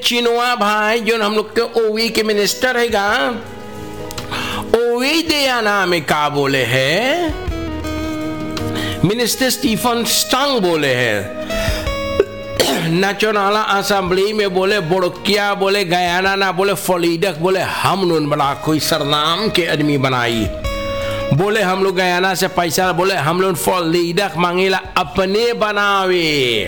चिनवा भाई जो हम लोग के ओवी के मिनिस्टर है गा, ओवी दियाना में का बोले है, मिनिस्टर स्टीफन स्टंग बोले है नेशनल असेंबली में बोले बुड़किया बोले गयाना ना बोले फलीडक बोले हम लोग बड़ा कोई सरनाम के आदमी बनाई, बोले हम लोग गयाना से पैसा बोले हम लोग फलीडक मांगेला अपने बनावे।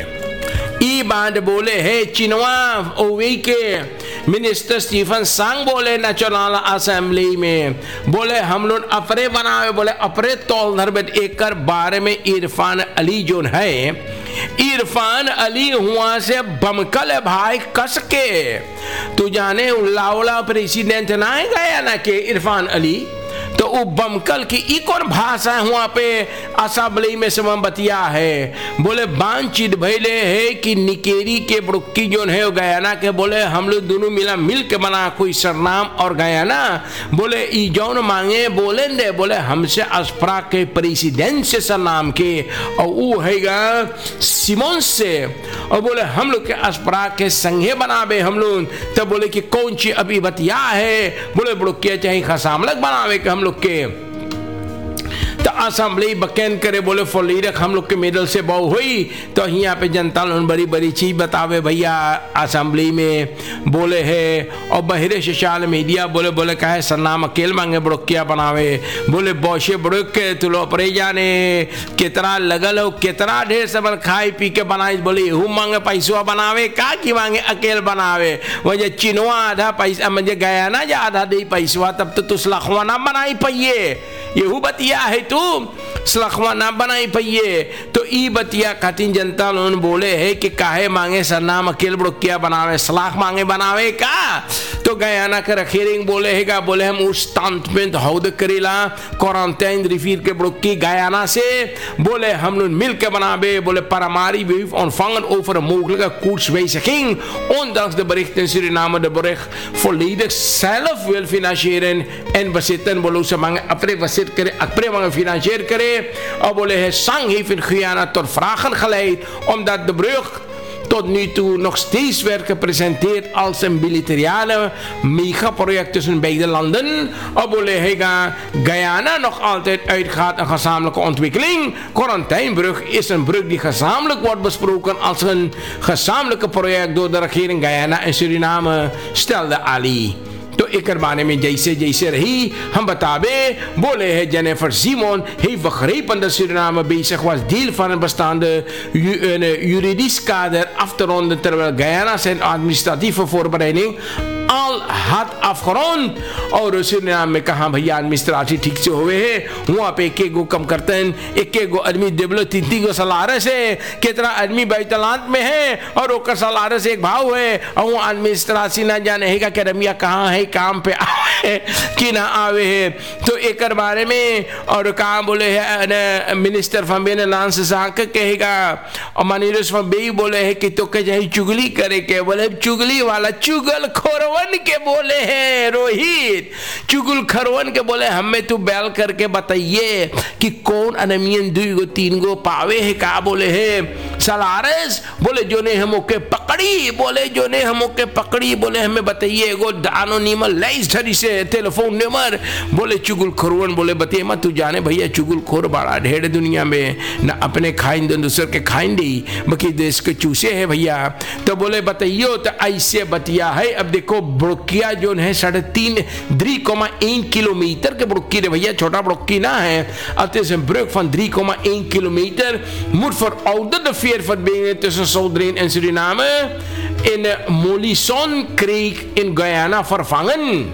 ई बात बोले है चिनवा ओवी के मिनिस्टर स्टीफन सांग बोले नेशनल असेंबली में बोले हम लोग अपने बनावे बोले अपने तौल धरबेट एक बारे में इरफान अली जो है, इरफान अली हुआ से बमकल है भाई कस के, तू जाने लावला प्रेसिडेंट ना है गया ना के इरफान अली, तो वो बमकल की ई कौन भाषा है वहां पे असेंबली में से बतिया है, बोले बांचित भैले है कि निकेरी के बुड़की जो है गयाना के बोले हम लोग दोनों मिल के बना कोई सरनाम और गयाना बोले ई जौन मांगे बोले दे बोले हमसे अस्प्रा के प्रेसिडेंट से सरनाम के और वो हैगा सिमोन से, और बोले हम लोग के अस्प्रा के संघे बनावे हम लोग, तब बोले कि कौन ची अभी बतिया है, बोले बुड़किया चाहे खसामलक बनावे के हम लोग के, तो असेंबली बकैन करे बोले फलीरक हम लोग के मेडल से बहु हुई, तो यहाँ पे जनता लोग बड़ी बड़ी चीज बतावे भैया असेंबली में बोले है, और बहरे सोशल मीडिया बोले बोले कहे सरनाम अकेले मांगे बुड़किया बनावे, बोले बौशे बुड़क के तुम लोग परे जाने कितना लगल हो कितना ढेर सब खाई पी के बनाई, बोले हूँ मांगे पैसा बनावे का की मांगे अकेले बनावे, वजह चिनवा आधा पैसा मुझे गया ना जा आधा दे पैसा तब तो तू सलखवा ना बनाई पाइये, यहू बतिया है तू सलखवा ना बनाई पाइये, तो ई बतिया खातिर जनता लोग बोले है कि काहे मांगे सरनाम अकेले बुड़किया बनावे सलाख मांगे बनावे का, तो गयाना के रखेरिंग बोले हैगा बोले हम उस तंत में हौद करेला क्वारंटाइन रिफीर के बुड़की गयाना से बोले हम लोग मिल के बनावे, बोले परमारी beef on Faggan over mogelijke koerswijziging ondanks de berichten in Suriname de bericht volledig zelf wil financieren en bezitten, बोले उसे मांगे अपने बसित करे अपने मांगे financier करे, और बोले है संघ heeft in Guyana tot vragen geleid omdat de brug tot nu toe nog steeds werd gepresenteerd als een bilaterale megaproject tussen beide landen. Obolehega Guyana nog altijd uitgaat een gezamenlijke ontwikkeling. Quarantijnbrug is een brug die gezamenlijk wordt besproken als een gezamenlijke project door de regering Guyana en Suriname, stelde Ali. तो एक बारे में जैसे जैसे रही हम बतावे बोले है Jennifer Simon heeft begrepen dat Suriname bezig was deel van een bestaande juridisch kader af te ronden terwijl Guyana zijn administratieve voorbereiding al had afgerond, और सुरीनाम में कहा भैया एडमिनिस्ट्रेटिव ठीक से हुए है वहाँ पे एक गो कम करते हैं एक गो आदमी डेवलो तीन गो सलारस है कितना आदमी बैतलांत में है और ओकर सलारस एक भाव है और वो एडमिनिस्ट्रेशन ना जाने है कि रमिया कहाँ है काम पे आवे कि ना आवे है, तो एक बारे में और कहाँ बोले है मिनिस्टर फंबेन लांस साक कहेगा और मनीरस फंबे बोले है कि तो कहे चुगली करे के बोले चुगली वाला चुगल खोरवन के बोले हैं रोहित चुगल खरवन के बोले हमें तू बैल करके बताइए कि कौन अनमियन दो तीन गो पावे है का बोले है सलारस बोले जो ने हम के पकड़ी बोले जो ने हम के पकड़ी बोले हमें बताइए एगो एनोनिमस लाइस धरी से टेलीफोन नंबर बोले चुगल खरवन बोले बताइए मत तू जाने भैया चुगल खोर बड़ा ढेर दुनिया में न अपने खाइन दो दूसरे के खाइन दी बाकी देश के चूसे है भैया, तो बोले बताइयो तो ऐसे बतिया है। अब देखो बुड़किया जो है 3,1 किलोमीटर के बुड़की रे भैया छोटा बुड़की ना है het is een brug van 3,1 kilometer moet verouderd de veerverbinding tussen Zuid-Drien en Suriname in Molison Creek in Guyana vervangen.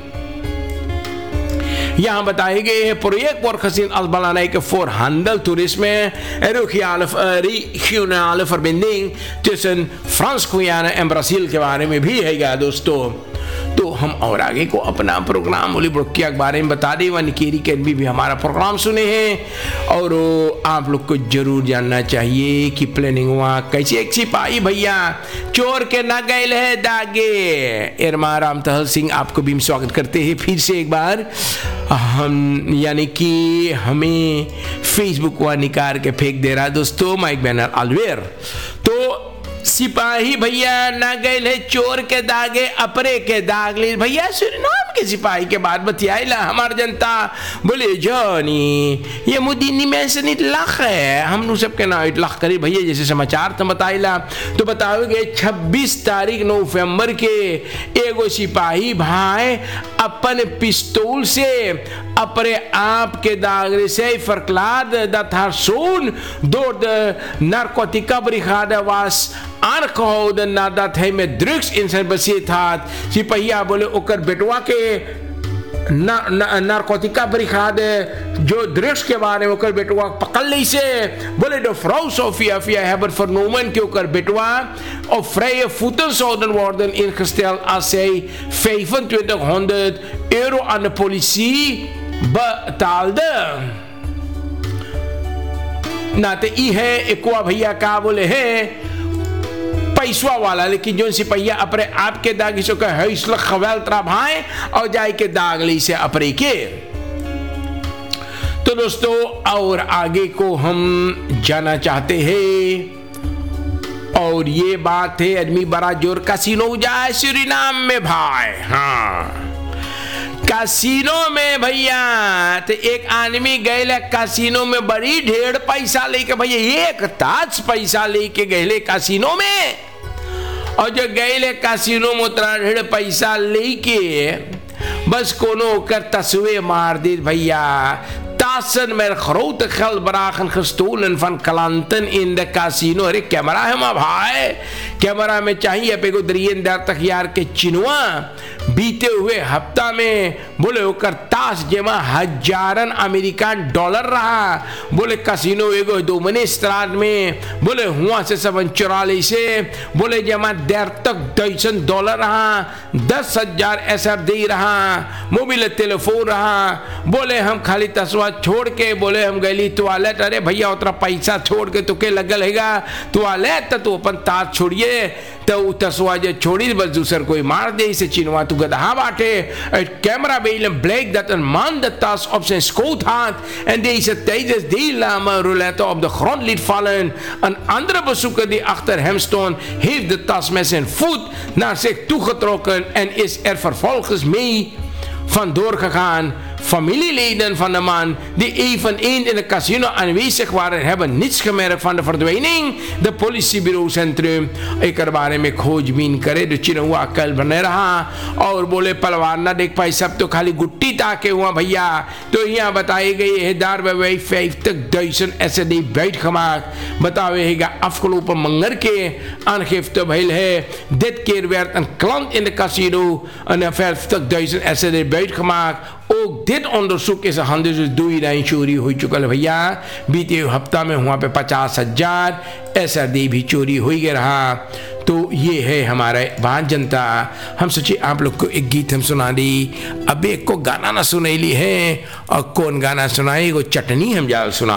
यहाँ बताए गए हैं project wordt gezien als belangrijk voor handel, toerisme en regionale verbinding tussen Frans-Guyana en Brazil के बारे में भी है दोस्तों। तो हम और आगे को अपना प्रोग्राम ओली बुड़किया के बारे में बता दें, वन केरी के भी हमारा प्रोग्राम सुने हैं और आप लोग को जरूर जानना चाहिए कि प्लानिंग हुआ कैसे एक सिपाही भैया चोर के ना गए है दागे। इरमा राम तहल सिंह आपको भी स्वागत करते हैं फिर से एक बार। हम यानी कि हमें फेसबुक व निकाल के फेंक दे रहा है दोस्तों माइक बैनर अलवेर। तो सिपाही भैया ना गए चोर के दागे अपरे के दाग ले भैया। सूरीनाम के सिपाही के बाद बतियाला हमार जनता बोले जानी ये मुदीनी में से नहीं लख है हम सबके ना लख करी भैया। जैसे समाचार तो बताइला तो बताओगे 26 तारीख नवंबर के एगो सिपाही भाई अपन पिस्तौल से अपने आप के दागरे से फरकलाद दथारसून दो नारकोटिका ब्रिगाde was aangehouden nadat hij met drugs in zijn bezit had. सिपहिया बोले ओकर बेटवा के नारकोटिका ब्रिगाde जो ड्रग्स के बारे में ओकर बेटवा पकड़ ली से बोले de vrouw Sofia hebben vernomen que oker बेटवा op vrije voeten zouden worden ingesteld als zij €2500 aan de politie betaalde। ना तो ई है एकवा भैया का बोले है पैसवा वाला, लेकिन जो सिपहिया अपने आप के दाग सो का खवैल तरा भाई और जाए के दाग ली से अपने के। तो दोस्तों और आगे को हम जाना चाहते हैं और ये बात है आदमी बड़ा जोर कैसीनो जाए सूरीनाम में भाई। हाँ कैसीनो में भैया तो एक आदमी गए कैसीनो में बड़ी ढेर पैसा लेके भैया एक ताज पैसा लेके गए कैसीनो में और जो गए कैसीनो में उतना ढेर पैसा लेके बस कोनो कर तस्वीर मार दी भैया। Tassen met grote geldbedragen gestolen van klanten in de casino। अरे कैमरा है माँ भाई, कैमरा में चाहिए पे को 33,000 के चिनुआ बीते हुए हफ्ता में बोले होकर तास जेमा हजारन अमेरिकन डॉलर रहा। बोले कैसीनो एगो दोमने स्त्राद में बोले हुआ से 44 से बोले जेमा देर तक $200 रहा, 10,000 एसआर दे रहा, मोबाइल टेलीफोन रहा। बोले हम खाली तस्वा छोड़ के बोले हम गली टॉयलेट। अरे भैया उतना पैसा छोड़ के तुके लगल हैगा टॉयलेट तो अपन तार छोड़िए तो तस्वा जो छोड़ी बस दूसर कोई मार दे इसे चिनवा तू गधा बाटे। Camera beelden bleek dat een man de tas op zijn schoot had en deze tijdens deelname roulette op de grond liet vallen. Een andere bezoeker die achter hem stond heeft de tas met zijn voet naar zich toegetrokken en is er vervolgens mee vandoor gegaan. Familieleden van de man die eveneens in het casino aanwezig waren hebben niets gemerkt van de verdwijning। de politiebureau centrum एक बारे में खोजबीन करे तो चिन्हुआ कल बने रहा और बोले पलवार ना देख पाई सब तो खाली गुट्टी ताके हुआ भैया। तो यहाँ बताई गई है daar bij wij 50.000 SED buitgemaakt। बतावे हैगा afgelopen mangerke aangifte भइल है। dit keer werd een klant in de casino en 50.000 SED buitgemaakt। ook dit onderzoek is hundred से 2 ही चोरी हो चुका है भैया। बीते हफ्ता में वहाँ पे 50,000 SRD भी चोरी हो गया रहा। तो ये है हमारे बात जनता। हम सोचे आप लोग को एक गीत हम सुना दी। अब एक को गाना ना सुनैली है और कौन गाना सुनाए वो चटनी हम जाल सुना।